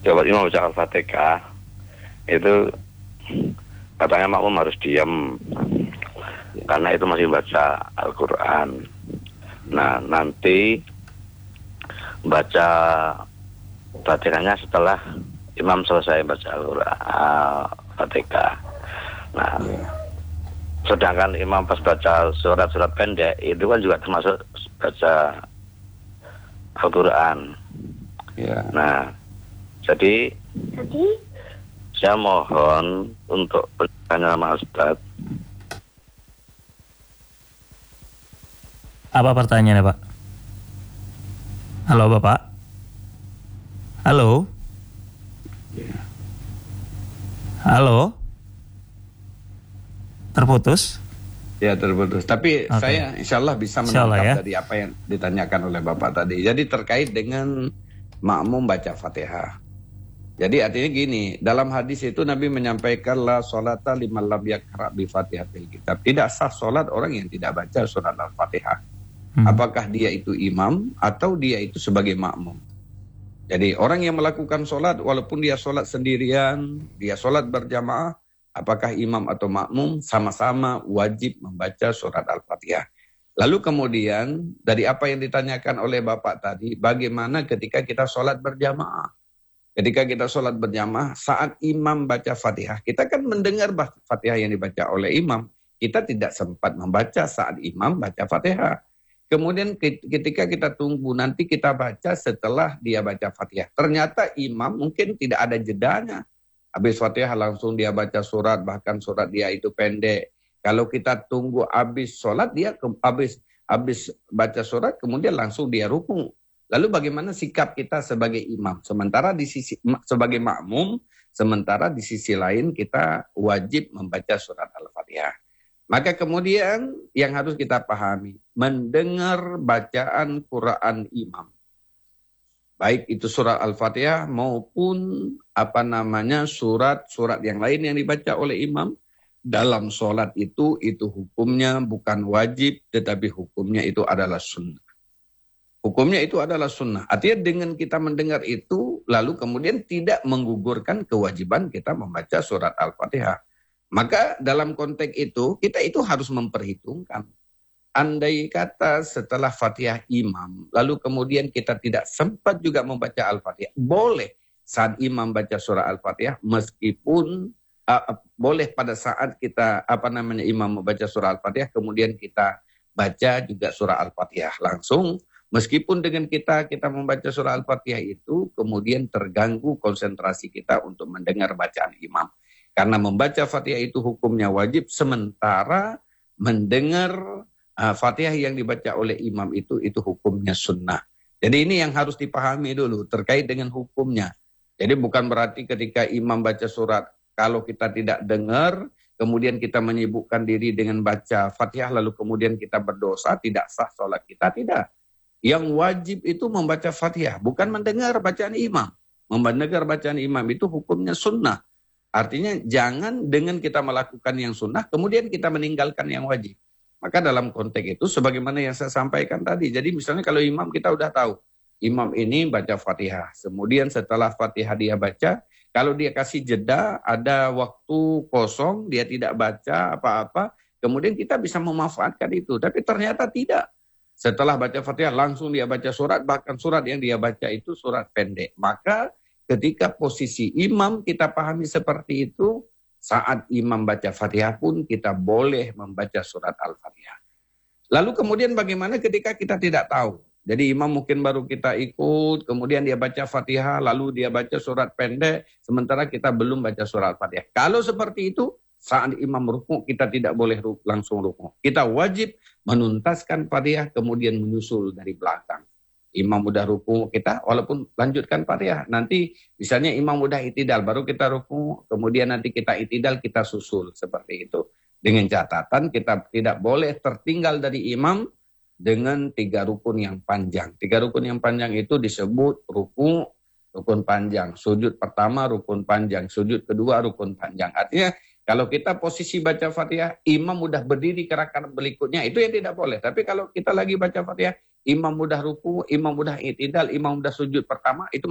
Coba imam baca Al-Fatihah itu katanya makmum harus diam karena itu masih baca Al-Quran. Nah, nanti baca Fatihahnya setelah imam selesai baca Al-Fatihah. Nah, sedangkan imam pas baca surat-surat pendek itu kan juga termasuk baca Al-Quran. Nah, jadi saya mohon untuk bertanya sama Ustaz. Apa pertanyaannya, Pak? Halo, Bapak? Halo? Halo? Terputus? Ya, terputus. Tapi saya insya Allah bisa menangkap dari apa yang ditanyakan oleh Bapak tadi. Jadi terkait dengan makmum baca Fatihah. Jadi artinya gini, dalam hadis itu Nabi menyampaikan la sholata liman lam yaqra bi Fatihatil kitab. Tidak sah sholat orang yang tidak baca surat Al-Fatihah. Apakah dia itu imam atau dia itu sebagai makmum. Jadi orang yang melakukan sholat walaupun dia sholat sendirian, dia sholat berjamaah, apakah imam atau makmum sama-sama wajib membaca surat Al-Fatihah. Lalu kemudian dari apa yang ditanyakan oleh Bapak tadi, bagaimana ketika kita sholat berjamaah? Ketika kita sholat berjamaah, saat imam baca Fatihah, kita kan mendengar Fatihah yang dibaca oleh imam. Kita tidak sempat membaca saat imam baca Fatihah. Kemudian ketika kita tunggu, nanti kita baca setelah dia baca Fatihah. Ternyata imam mungkin tidak ada jedanya. Habis Fatihah langsung dia baca surat, bahkan surat dia itu pendek. Kalau kita tunggu habis sholat, dia habis baca surat, kemudian langsung dia ruku. Lalu bagaimana sikap kita sebagai imam? Sementara di sisi sebagai makmum, sementara di sisi lain kita wajib membaca surat Al-Fatihah. Maka kemudian yang harus kita pahami, mendengar bacaan Quran imam. Baik itu surat Al-Fatihah maupun surat-surat yang lain yang dibaca oleh imam. Dalam sholat itu hukumnya bukan wajib, tetapi hukumnya itu adalah sunnah. Hukumnya itu adalah sunnah. Artinya dengan kita mendengar itu, lalu kemudian tidak menggugurkan kewajiban kita membaca surat Al-Fatihah. Maka dalam konteks itu, kita itu harus memperhitungkan. Andai kata setelah Fatihah imam, lalu kemudian kita tidak sempat juga membaca Al-Fatihah, boleh saat imam baca surah Al-Fatihah, meskipun boleh pada saat kita imam membaca surah Al-Fatihah, kemudian kita baca juga surah Al-Fatihah langsung. Meskipun dengan kita membaca surah Al-Fatihah itu, kemudian terganggu konsentrasi kita untuk mendengar bacaan imam. Karena membaca Fatihah itu hukumnya wajib, sementara mendengar Fatihah yang dibaca oleh imam itu hukumnya sunnah. Jadi ini yang harus dipahami dulu terkait dengan hukumnya. Jadi bukan berarti ketika imam baca surat, kalau kita tidak dengar, kemudian kita menyibukkan diri dengan baca Fatihah, lalu kemudian kita berdosa, tidak sah sholat kita, tidak. Yang wajib itu membaca Fatihah, bukan mendengar bacaan imam. Mendengar bacaan imam itu hukumnya sunnah. Artinya jangan dengan kita melakukan yang sunnah, kemudian kita meninggalkan yang wajib. Maka dalam konteks itu, sebagaimana yang saya sampaikan tadi, jadi misalnya kalau imam kita udah tahu, imam ini baca Fatihah. Kemudian setelah Fatihah dia baca, kalau dia kasih jeda, ada waktu kosong, dia tidak baca apa-apa, kemudian kita bisa memanfaatkan itu. Tapi ternyata tidak. Setelah baca Fatihah langsung dia baca surat, bahkan surat yang dia baca itu surat pendek. Maka ketika posisi imam kita pahami seperti itu, saat imam baca Fatihah pun kita boleh membaca surat Al-Fatihah. Lalu kemudian bagaimana ketika kita tidak tahu? Jadi imam mungkin baru kita ikut, kemudian dia baca Fatihah, lalu dia baca surat pendek, sementara kita belum baca surat Al-Fatihah. Kalau seperti itu, saat imam ruku kita tidak boleh langsung ruku. Kita wajib menuntaskan Fatihah kemudian menyusul dari belakang. Imam udah ruku kita walaupun lanjutkan Fatihah. Nanti misalnya imam udah itidal baru kita ruku, kemudian nanti kita itidal kita susul seperti itu. Dengan catatan kita tidak boleh tertinggal dari imam dengan 3 rukun yang panjang. 3 rukun yang panjang itu disebut ruku, rukun panjang. Sujud pertama rukun panjang, sujud kedua rukun panjang. Artinya kalau kita posisi baca Fatihah, imam udah berdiri ke rakaat berikutnya, itu yang tidak boleh. Tapi kalau kita lagi baca Fatihah, imam udah ruku, imam udah i'tidal, imam udah sujud pertama, itu